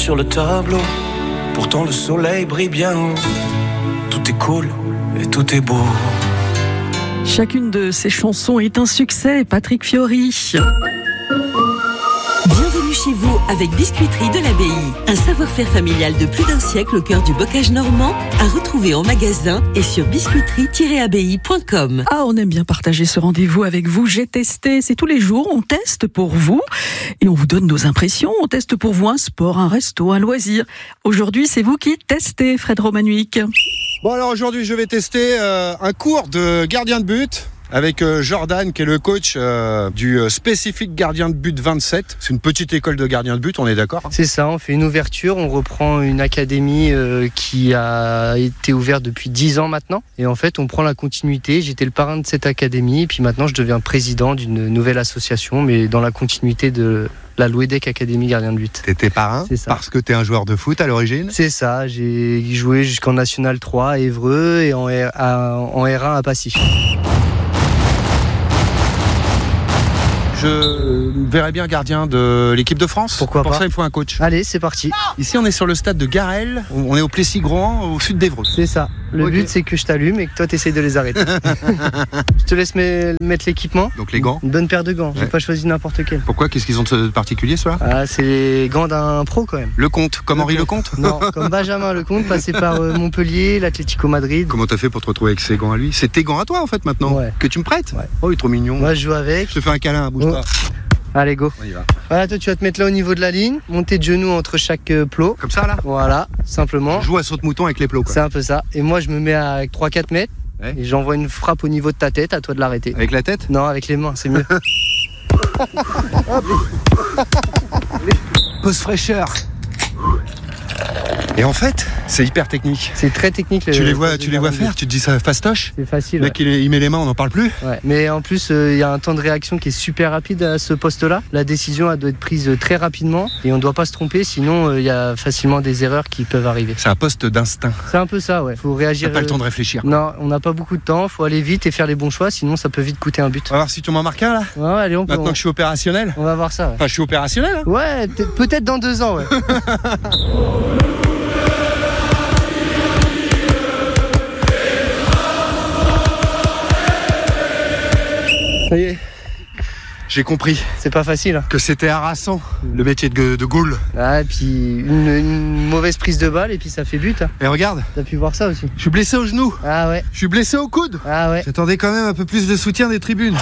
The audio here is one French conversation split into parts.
sur le tableau. Pourtant le soleil brille bien haut. Tout est cool et tout est beau. Chacune de ces chansons est un succès, Patrick Fiori. Bienvenue chez vous avec Biscuiterie de l'Abbaye. Un savoir-faire familial de plus d'un siècle au cœur du bocage normand, à retrouver en magasin et sur biscuiterie-abbaye.com. Ah, on aime bien partager ce rendez-vous avec vous. J'ai testé, c'est tous les jours, on teste pour vous et on vous donne nos impressions. On teste pour vous un sport, un resto, un loisir. Aujourd'hui, c'est vous qui testez, Fred Romanuik. Bon, alors aujourd'hui, je vais tester un cours de gardien de but avec Jordan, qui est le coach du spécifique gardien de but 27. C'est une petite école de gardien de but, on est d'accord ? C'est ça, on fait une ouverture, on reprend une académie qui a été ouverte depuis 10 ans maintenant. Et en fait, on prend la continuité. J'étais le parrain de cette académie et puis maintenant, je deviens président d'une nouvelle association, mais dans la continuité de la Louedec Académie Gardien de But. T'étais parrain parce que t'es un joueur de foot à l'origine ? C'est ça, j'ai joué jusqu'en National 3 à Évreux et en R1 à Passy. Je verrais bien gardien de l'équipe de France. Pourquoi pas ? Pour ça, il faut un coach. Allez, c'est parti. Ici, on est sur le stade de Garel. On est au Plessis-Grand, au sud d'Évreux. C'est ça. Le but, c'est que je t'allume et que toi, t'essayes de les arrêter. Je te laisse mettre l'équipement. Donc les gants. Une bonne paire de gants. J'ai pas choisi n'importe quel. Pourquoi ? Qu'est-ce qu'ils ont de particulier, ceux-là ? Ah, c'est les gants d'un pro, quand même. Lecomte, comme Henri Lecomte ? Non, comme Benjamin Lecomte, passé par Montpellier, l'Atlético Madrid. Comment t'as fait pour te retrouver avec ces gants à lui ? C'est tes gants à toi, en fait, maintenant, ouais. Que tu me prêtes ? Ouais. Oh, il est trop mignon. Moi, je joue avec. Je te fais un câlin, bouge pas. Allez, go. On y va. Voilà, toi, tu vas te mettre là au niveau de la ligne, monter de genoux entre chaque plot. Comme ça, là ? Voilà, simplement. Je joue à saute-mouton avec les plots, quoi. C'est un peu ça. Et moi, je me mets à 3-4 mètres. Ouais. Et j'envoie une frappe au niveau de ta tête, à toi de l'arrêter. Avec la tête ? Non, avec les mains, c'est mieux. Pause fraîcheur. Et en fait, c'est hyper technique. C'est très technique. Tu les vois faire, tu te dis ça fastoche. C'est facile. Le mec, il met les mains, on n'en parle plus. Ouais. Mais en plus, il y a un temps de réaction qui est super rapide à ce poste-là. La décision, elle doit être prise très rapidement et on ne doit pas se tromper, sinon il y a facilement des erreurs qui peuvent arriver. C'est un poste d'instinct. C'est un peu ça, ouais. Faut réagir. T'as pas le temps de réfléchir. Non, on n'a pas beaucoup de temps. Faut aller vite et faire les bons choix, sinon ça peut vite coûter un but. On va voir si tu m'en marques un là. Ouais, allez, Maintenant que je suis opérationnel. On va voir ça. Ouais. Enfin, je suis opérationnel. Hein. Ouais, peut-être dans 2 ans, ouais. Ça y est. J'ai compris. C'est pas facile. Que c'était harassant, le métier de goal. Ah, et puis une mauvaise prise de balle et puis ça fait but. Hein. Et regarde. T'as pu voir ça aussi. Je suis blessé au genou. Ah ouais. Je suis blessé au coude. Ah ouais. J'attendais quand même un peu plus de soutien des tribunes.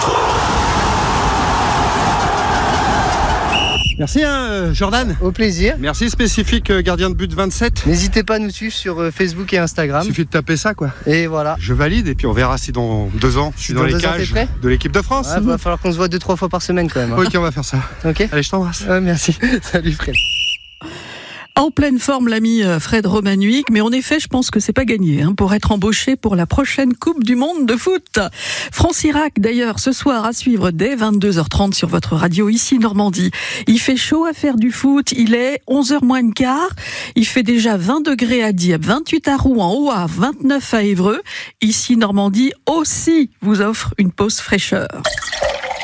Merci Jordan. Au plaisir. Merci spécifique gardien de but 27. N'hésitez pas à nous suivre sur Facebook et Instagram. Il suffit de taper ça quoi. Et voilà. Je valide et puis on verra si dans 2 ans je suis dans les cages de l'équipe de France. Ouais, va falloir qu'on se voit 2-3 fois par semaine quand même. Hein. Ok, on va faire ça. Ok. Allez, je t'embrasse. Merci. Salut frère. En pleine forme, l'ami Fred Romanuik, mais en effet, je pense que c'est pas gagné pour être embauché pour la prochaine Coupe du Monde de foot. France-Irak, d'ailleurs, ce soir à suivre dès 22h30 sur votre radio ici Normandie. Il fait chaud à faire du foot, il est 11h moins le quart, il fait déjà 20 degrés à Dieppe, 28 à Rouen, au Havre, 29 à Évreux. Ici Normandie aussi vous offre une pause fraîcheur.